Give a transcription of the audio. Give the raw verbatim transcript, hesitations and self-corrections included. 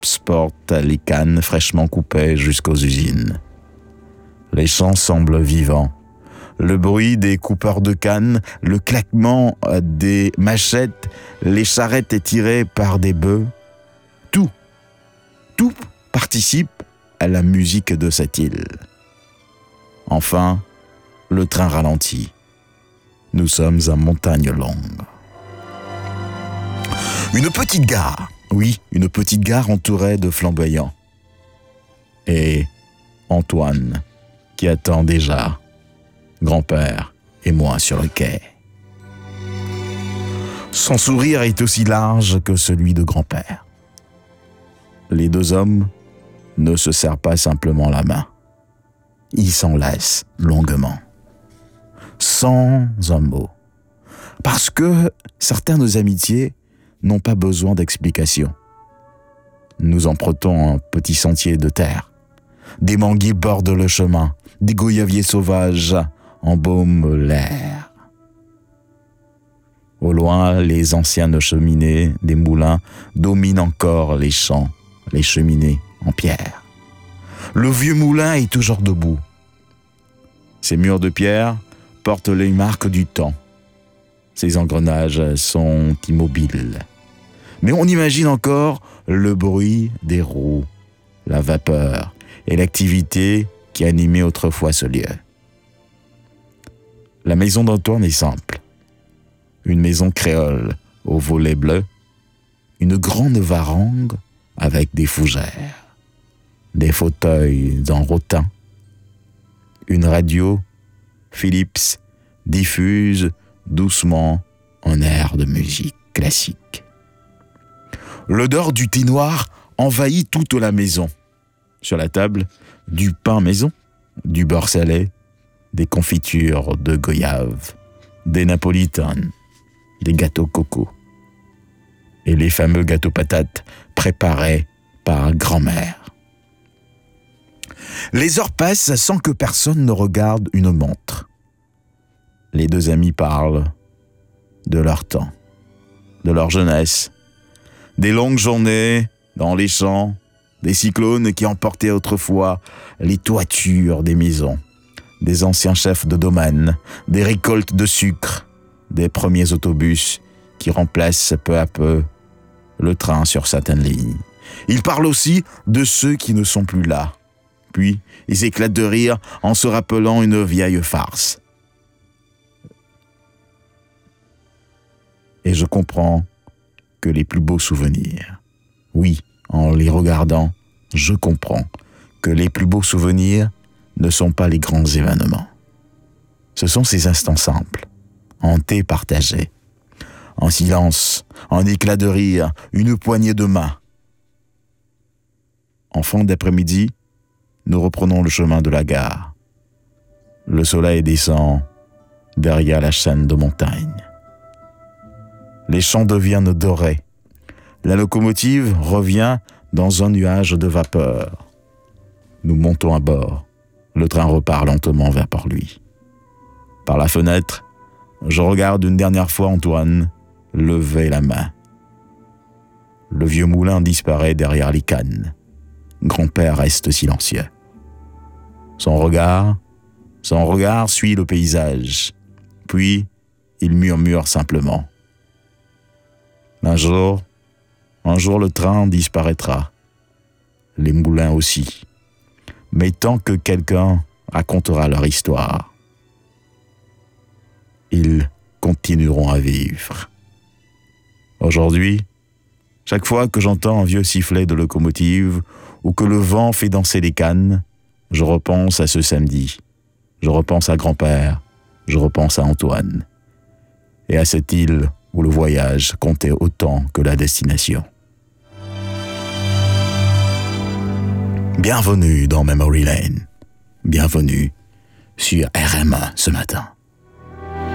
transportent les cannes fraîchement coupées jusqu'aux usines. Les champs semblent vivants. Le bruit des coupeurs de cannes, le claquement des machettes, les charrettes étirées par des bœufs, tout, tout participe à la musique de cette île. Enfin, le train ralentit. Nous sommes à Montagne-Longue. Une petite gare, oui, une petite gare entourée de flamboyants. Et Antoine, qui attend déjà grand-père et moi sur le quai. Son sourire est aussi large que celui de grand-père. Les deux hommes ne se serrent pas simplement la main. Ils s'enlacent longuement, sans un mot. Parce que certaines amitiés n'ont pas besoin d'explication. Nous empruntons un petit sentier de terre. Des manguiers bordent le chemin. Des goyaviers sauvages embaument l'air. Au loin, les anciennes cheminées des moulins dominent encore les champs, les cheminées en pierre. Le vieux moulin est toujours debout. Ses murs de pierre portent les marques du temps. Ses engrenages sont immobiles. Mais on imagine encore le bruit des roues, la vapeur et l'activité qui animait autrefois ce lieu. La maison d'Antoine est simple. Une maison créole aux volets bleus, une grande varangue avec des fougères, des fauteuils en rotin, une radio Philips diffuse doucement un air de musique classique. L'odeur du thé noir envahit toute la maison. Sur la table, du pain maison, du beurre salé, des confitures de goyave, des napolitanes, des gâteaux coco et les fameux gâteaux patates préparés par grand-mère. Les heures passent sans que personne ne regarde une montre. Les deux amis parlent de leur temps, de leur jeunesse, des longues journées dans les champs, des cyclones qui emportaient autrefois les toitures des maisons, des anciens chefs de domaine, des récoltes de sucre, des premiers autobus qui remplacent peu à peu le train sur certaines lignes. Ils parlent aussi de ceux qui ne sont plus là. Puis, ils éclatent de rire en se rappelant une vieille farce. Et je comprends que les plus beaux souvenirs, oui, en les regardant, je comprends que les plus beaux souvenirs ne sont pas les grands événements. Ce sont ces instants simples, en thé partagé, en silence, en éclat de rire, une poignée de main. En fin d'après-midi, nous reprenons le chemin de la gare. Le soleil descend derrière la chaîne de montagnes. Les champs deviennent dorés. La locomotive revient dans un nuage de vapeur. Nous montons à bord. Le train repart lentement vers Port-Louis. Par la fenêtre, je regarde une dernière fois Antoine lever la main. Le vieux moulin disparaît derrière les cannes. Grand-père reste silencieux. Son regard, son regard suit le paysage. Puis, il murmure simplement. Un jour, un jour le train disparaîtra. Les moulins aussi. Mais tant que quelqu'un racontera leur histoire, ils continueront à vivre. Aujourd'hui, chaque fois que j'entends un vieux sifflet de locomotive ou que le vent fait danser les cannes, je repense à ce samedi. Je repense à grand-père. Je repense à Antoine. Et à cette île où le voyage comptait autant que la destination. Bienvenue dans Memory Lane. Bienvenue sur R M un ce matin.